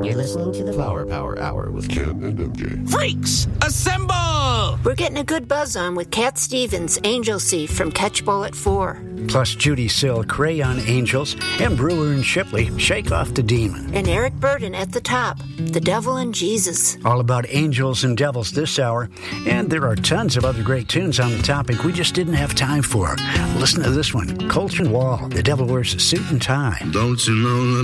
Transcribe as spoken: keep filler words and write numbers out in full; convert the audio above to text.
You're listening to the Flower Power Hour with Ken and M J. Freaks, assemble! We're getting a good buzz on with Cat Stevens, Angel Thief from Catchpole at four. Plus Judy Sill, Crayon Angels, and Brewer and Shipley, Shake Off the Demon. And Eric Burden at the top, The Devil and Jesus. All about angels and devils this hour. And there are tons of other great tunes on the topic we just didn't have time for. Listen to this one, Coltrane Wall, The Devil Wears a Suit and Tie. Don't you know